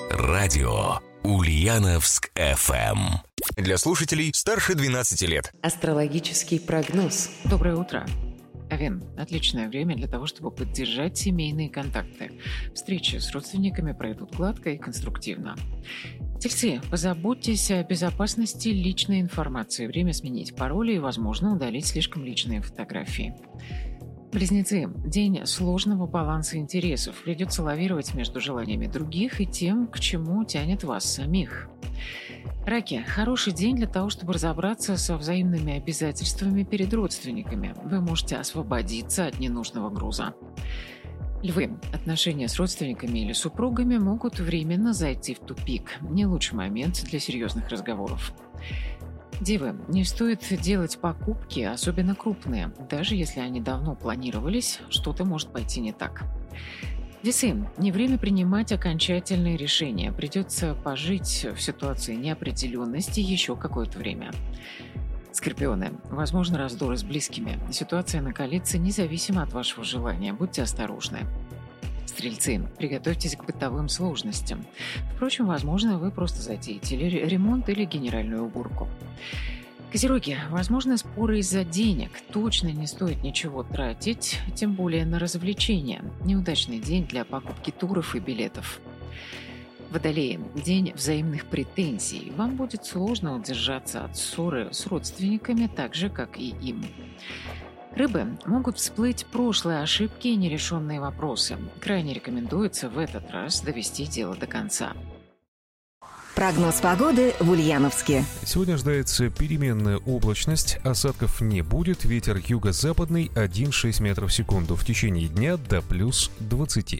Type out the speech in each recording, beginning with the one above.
Радио Ульяновск FM. Для слушателей старше 12 лет. Астрологический прогноз. Доброе утро. Овен – отличное время для того, чтобы поддержать семейные контакты. Встречи с родственниками пройдут гладко и конструктивно. Тельцы, позаботьтесь о безопасности личной информации. Время сменить пароли и, возможно, удалить слишком личные фотографии. Близнецы – день сложного баланса интересов. Придется лавировать между желаниями других и тем, к чему тянет вас самих. Раки – хороший день для того, чтобы разобраться со взаимными обязательствами перед родственниками. Вы можете освободиться от ненужного груза. Львы – отношения с родственниками или супругами могут временно зайти в тупик. Не лучший момент для серьезных разговоров. Девы, не стоит делать покупки, особенно крупные. Даже если они давно планировались, что-то может пойти не так. Весы, не время принимать окончательные решения. Придется пожить в ситуации неопределенности еще какое-то время. Скорпионы, возможно, раздоры с близкими. Ситуация накалится независимо от вашего желания. Будьте осторожны. Стрельцы, приготовьтесь к бытовым сложностям. Впрочем, возможно, вы просто затеете ремонт или генеральную уборку. Козероги, возможно, споры из-за денег. Точно не стоит ничего тратить, тем более на развлечения. Неудачный день для покупки туров и билетов. Водолеи, день взаимных претензий. Вам будет сложно удержаться от ссоры с родственниками, так же, как и им. Рыбы, могут всплыть прошлые ошибки и нерешенные вопросы. Крайне рекомендуется в этот раз довести дело до конца. Прогноз погоды в Ульяновске. Сегодня ожидается переменная облачность, осадков не будет, ветер юго-западный 1,6 метров в секунду. В течение дня до плюс 20.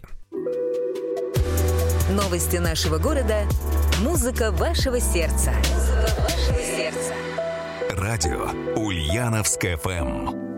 Новости нашего города. Музыка вашего сердца. Радио Ульяновск FM.